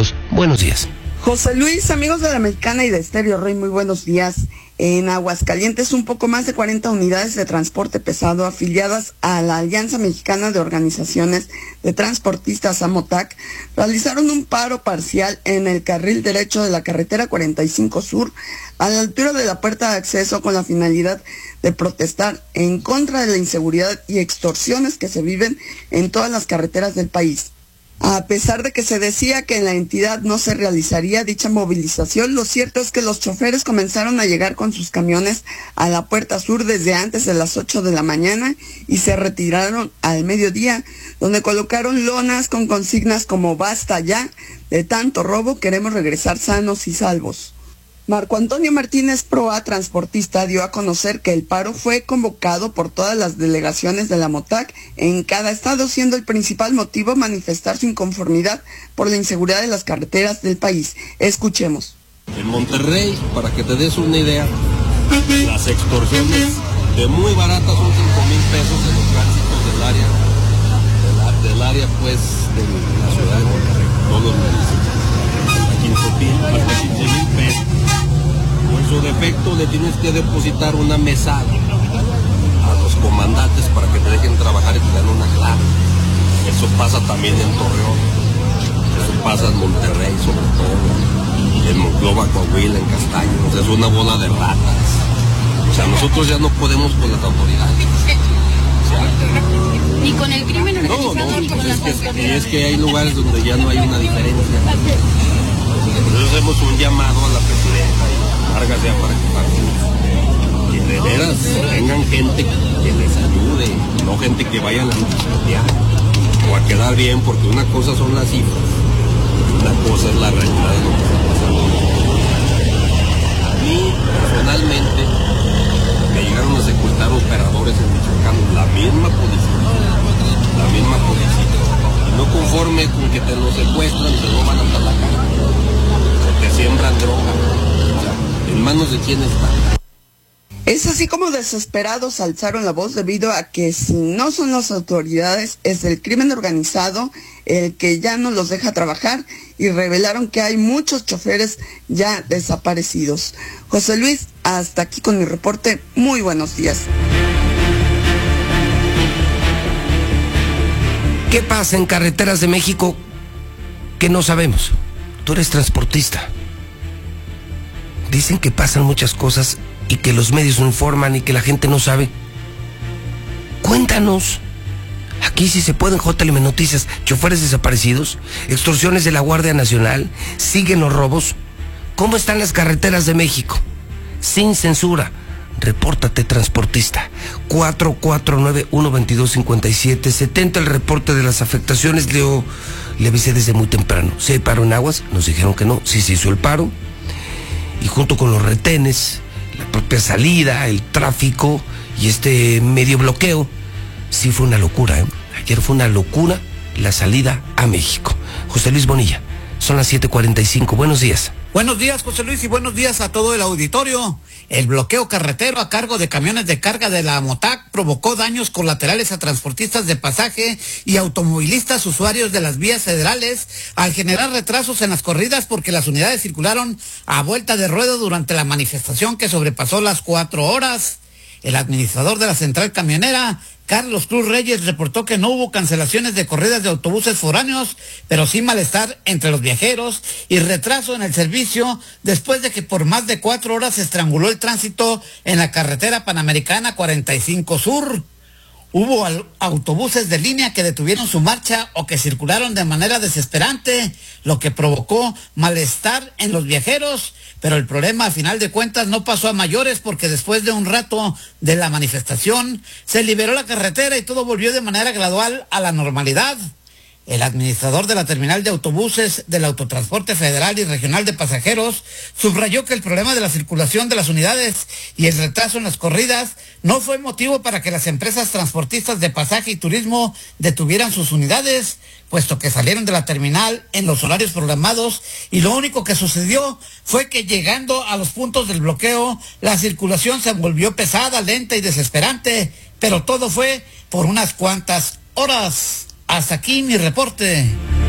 Morelos. Buenos días. José Luis, amigos de la Mexicana y de Estéreo Rey, muy buenos días. En Aguascalientes, un poco más de 40 unidades de transporte pesado afiliadas a la Alianza Mexicana de Organizaciones de Transportistas AMOTAC realizaron un paro parcial en el carril derecho de la carretera 45 Sur a la altura de la puerta de acceso con la finalidad de protestar en contra de la inseguridad y extorsiones que se viven en todas las carreteras del país. A pesar de que se decía que en la entidad no se realizaría dicha movilización, lo cierto es que los choferes comenzaron a llegar con sus camiones a la puerta sur desde antes de las 8 de la mañana y se retiraron al mediodía, donde colocaron lonas con consignas como "Basta ya de tanto robo, queremos regresar sanos y salvos". Marco Antonio Martínez Proa, transportista, dio a conocer que el paro fue convocado por todas las delegaciones de la AMOTAC en cada estado, siendo el principal motivo manifestar su inconformidad por la inseguridad de las carreteras del país. Escuchemos. En Monterrey, para que te des una idea, las extorsiones de muy baratas son 5,000 pesos en los tránsitos del área pues de la ciudad de Monterrey, todos los meses. Hasta 15,000 pesos. En su defecto le tienes que depositar una mesada a los comandantes para que te dejen trabajar y te dan una clave. Eso pasa también en Torreón, eso pasa en Monterrey sobre todo, en Monclova, Coahuila, en Castaños, es una bola de ratas. O sea, nosotros ya no podemos con las autoridades. Ni con el crimen organizado, no, ni con las autoridades. Es que hay lugares donde ya no hay una diferencia. Entonces hacemos un llamado a la presidenta y Vargas ya para que de veras tengan gente que les ayude, no gente que vaya a la justicia o a quedar bien, porque una cosa son las cifras, una cosa es la realidad de lo que está pasando. A mí, personalmente, me llegaron a secuestrar operadores en Michoacán, la misma policía. Y no conforme con que te lo secuestran, te roban hasta la cara. Te siembran droga. O sea, ¿en manos de quién está? Es así como desesperados alzaron la voz debido a que si no son las autoridades, es el crimen organizado el que ya no los deja trabajar, y revelaron que hay muchos choferes ya desaparecidos. José Luis, hasta aquí con mi reporte. Muy buenos días. ¿Qué pasa en carreteras de México que no sabemos? Tú eres transportista. Dicen que pasan muchas cosas y que los medios no informan y que la gente no sabe. Cuéntanos. Aquí sí se puede en JLM Noticias. Choferes desaparecidos, extorsiones de la Guardia Nacional, siguen los robos. ¿Cómo están las carreteras de México? Sin censura. Repórtate, transportista. 449-122-5770. El reporte de las afectaciones. Le avisé desde muy temprano. ¿Se paró en Aguas? Nos dijeron que no. Sí se hizo el paro. Y junto con los retenes, la propia salida, el tráfico y este medio bloqueo, sí fue una locura, ¿eh? Ayer fue una locura la salida a México. José Luis Bonilla, son las 7:45. Buenos días. Buenos días, José Luis, y buenos días a todo el auditorio. El bloqueo carretero a cargo de camiones de carga de la AMOTAC provocó daños colaterales a transportistas de pasaje y automovilistas usuarios de las vías federales al generar retrasos en las corridas porque las unidades circularon a vuelta de ruedo durante la manifestación que sobrepasó las 4 horas. El administrador de la central camionera, Carlos Cruz Reyes, reportó que no hubo cancelaciones de corridas de autobuses foráneos, pero sí malestar entre los viajeros y retraso en el servicio después de que por más de 4 horas se estranguló el tránsito en la carretera panamericana 45 Sur. Hubo autobuses de línea que detuvieron su marcha o que circularon de manera desesperante, lo que provocó malestar en los viajeros, pero el problema a final de cuentas no pasó a mayores porque después de un rato de la manifestación se liberó la carretera y todo volvió de manera gradual a la normalidad. El administrador de la terminal de autobuses del Autotransporte Federal y Regional de Pasajeros subrayó que el problema de la circulación de las unidades y el retraso en las corridas no fue motivo para que las empresas transportistas de pasaje y turismo detuvieran sus unidades, puesto que salieron de la terminal en los horarios programados y lo único que sucedió fue que llegando a los puntos del bloqueo, la circulación se volvió pesada, lenta y desesperante, pero todo fue por unas cuantas horas. Hasta aquí mi reporte.